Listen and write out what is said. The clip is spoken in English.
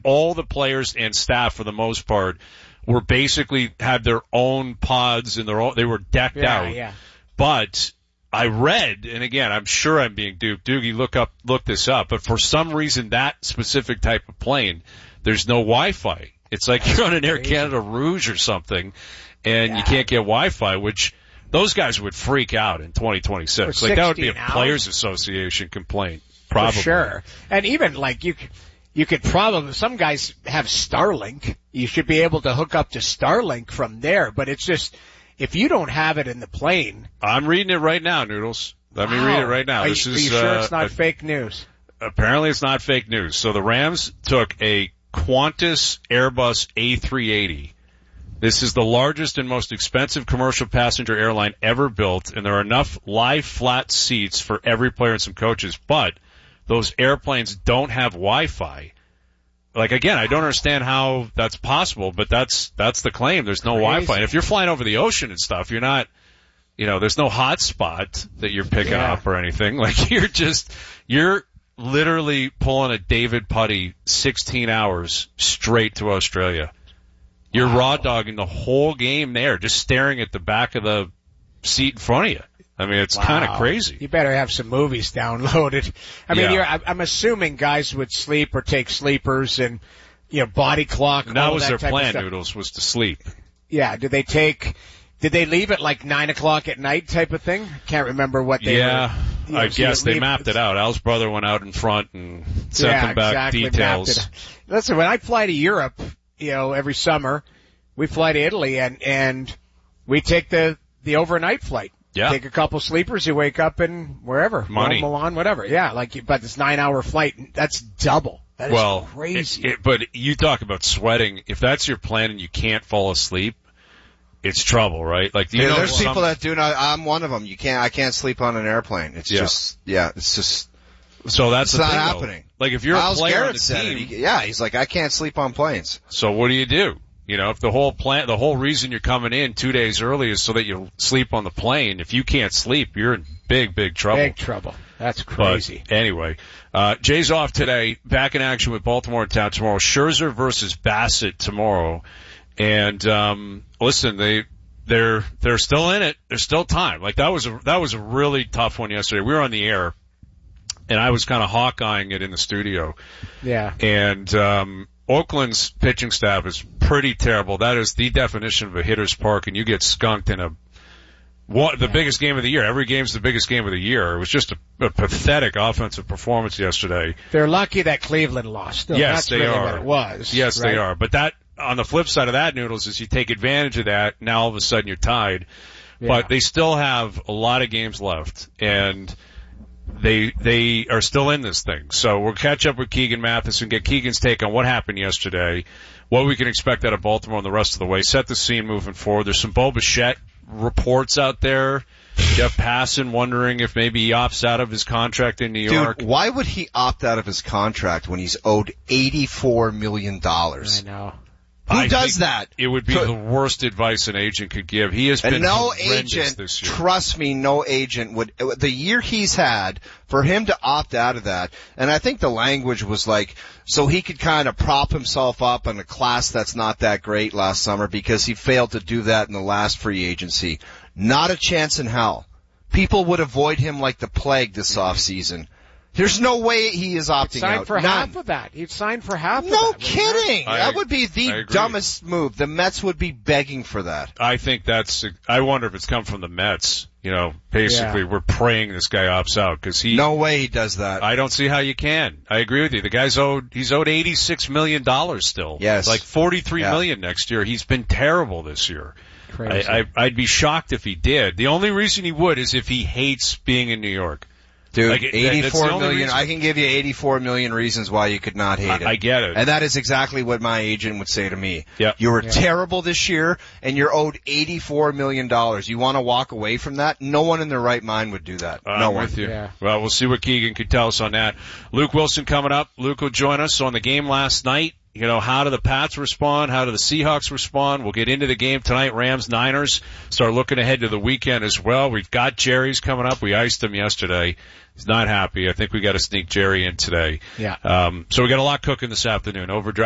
all the players and staff, for the most part, were basically had their own pods and they were decked out. Yeah. But I read, and again, I'm sure I'm being duped. Doogie, look this up. But for some reason, that specific type of plane, there's no Wi-Fi. It's like you're on an Air Canada Rouge or something, and you can't get Wi-Fi, which those guys would freak out in 2026. Like that would be a Players Association complaint, probably. For sure. And even like you could probably, some guys have Starlink. You should be able to hook up to Starlink from there, but it's just, if you don't have it in the plane. I'm reading it right now, Noodles. Let me read it right now. Are you sure it's not fake news? Apparently it's not fake news. So the Rams took a Qantas Airbus A380. This is the largest and most expensive commercial passenger airline ever built, and there are enough live flat seats for every player and some coaches, but those airplanes don't have Wi-Fi. Like, again, I don't understand how that's possible, but that's the claim. There's no Wi-Fi. And if you're flying over the ocean and stuff, you're not, there's no hotspot that you're picking up or anything. Like, you're literally pulling a David Putty 16 hours straight to Australia. You're raw dogging the whole game there, just staring at the back of the seat in front of you. I mean, it's kind of crazy. You better have some movies downloaded. I mean, I'm assuming guys would sleep or take sleepers and, body clock. And that was their plan, Noodles, was to sleep. Yeah. Did they leave at like 9 o'clock at night type of thing? Can't remember what they were. I guess they mapped it out. Al's brother went out in front and sent them back details. Listen, when I fly to Europe, every summer, we fly to Italy and we take the overnight flight. Yeah. Take a couple sleepers, you wake up in wherever. Money. Milan, whatever. Yeah, but this 9-hour flight, that's double. That is crazy. But you talk about sweating. If that's your plan and you can't fall asleep, it's trouble, right? Like, there's people that do not, I'm one of them. I can't sleep on an airplane. It's just. So that's it's the not thing, happening. Though. Like, if you're Myles a player Garrett on the said team. he's like, I can't sleep on planes. So what do? If the whole reason you're coming in 2 days early is so that you sleep on the plane. If you can't sleep, you're in big, big trouble. Big trouble. That's crazy. But anyway, Jay's off today. Back in action with Baltimore in town tomorrow. Scherzer versus Bassett tomorrow. And, listen, they're still in it. There's still time. Like that was a really tough one yesterday. We were on the air and I was kind of hawk-eyeing it in the studio. Yeah. And, Oakland's pitching staff is pretty terrible. That is the definition of a hitter's park, and you get skunked in the biggest game of the year. Every game's the biggest game of the year. It was just a pathetic offensive performance yesterday. They're lucky that Cleveland lost. No, yes, they are. What it was. Yes, right? they are. But that, on the flip side of that, Noodles, is you take advantage of that. Now all of a sudden you're tied. Yeah. But they still have a lot of games left, and they are still in this thing. So we'll catch up with Keegan Matheson, get Keegan's take on what happened yesterday, what we can expect out of Baltimore and the rest of the way, set the scene moving forward. There's some Bo Bichette reports out there. Jeff Passan wondering if maybe he opts out of his contract in New York. Dude, why would he opt out of his contract when he's owed $84 million? I know. Who does that? It would be the worst advice an agent could give. He has been horrendous this year. Trust me, no agent would, the year he's had, for him to opt out of that, and I think the language was like, so he could kind of prop himself up in a class that's not that great last summer because he failed to do that in the last free agency. Not a chance in hell. People would avoid him like the plague this offseason. There's no way he is opting out. For half of that. He'd sign for half of that. No kidding. That would be the dumbest move. The Mets would be begging for that. I think I wonder if it's come from the Mets. Basically we're praying this guy opts out because no way he does that. I don't see how you can. I agree with you. The guy's he's owed $86 million still. Yes. Like $43 million next year. He's been terrible this year. Crazy. I'd be shocked if he did. The only reason he would is if he hates being in New York. Dude, like, 84 million, I can give you 84 million reasons why you could not hate it. I get it. And that is exactly what my agent would say to me. Yeah. You were terrible this year, and you're owed $84 million. You want to walk away from that? No one in their right mind would do that. No one. With you. Yeah. Well, we'll see what Keegan can tell us on that. Luke Wilson coming up. Luke will join us on the game last night. How do the Pats respond? How do the Seahawks respond? We'll get into the game tonight, Rams, Niners. Start looking ahead to the weekend as well. We've got Jerry's coming up. We iced him yesterday. He's not happy. I think we got to sneak Jerry in today. Yeah. So we got a lot cooking this afternoon. Overdrive.